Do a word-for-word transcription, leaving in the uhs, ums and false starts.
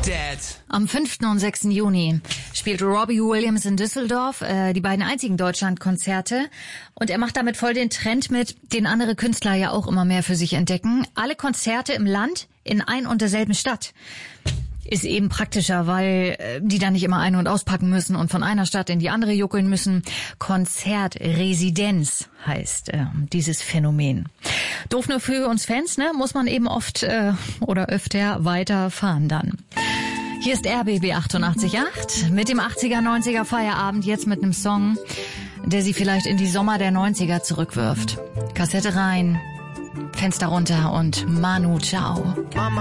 Dead. Am fünften und sechsten Juni spielt Robbie Williams in Düsseldorf, äh, die beiden einzigen Deutschlandkonzerte. Und er macht damit voll den Trend mit, den andere Künstler ja auch immer mehr für sich entdecken. Alle Konzerte im Land in ein und derselben Stadt. Ist eben praktischer, weil äh, die dann nicht immer ein- und auspacken müssen und von einer Stadt in die andere juckeln müssen. Konzertresidenz heißt äh, dieses Phänomen. Doof nur für uns Fans, ne? Muss man eben oft äh, oder öfter weiterfahren dann. Hier ist R B B achtundachtzig Komma acht mit dem achtziger, neunziger Feierabend, jetzt mit einem Song, der sie vielleicht in die Sommer der neunziger zurückwirft. Kassette rein, Fenster runter und Manu Ciao. Mama.